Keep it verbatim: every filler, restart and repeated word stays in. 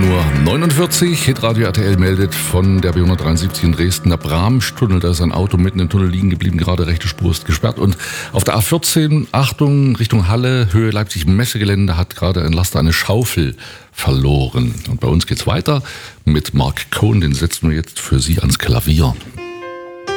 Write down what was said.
neun Uhr neunundvierzig, Hitradio R T L meldet von der B hundertdreiundsiebzig in Dresden, der Bramstunnel, da ist ein Auto mitten im Tunnel liegen geblieben, gerade rechte Spur ist gesperrt. Und auf der A vierzehn, Achtung, Richtung Halle, Höhe Leipzig-Messegelände, hat gerade ein Laster eine Schaufel verloren. Und bei uns geht's weiter mit Mark Cohn, den setzen wir jetzt für Sie ans Klavier.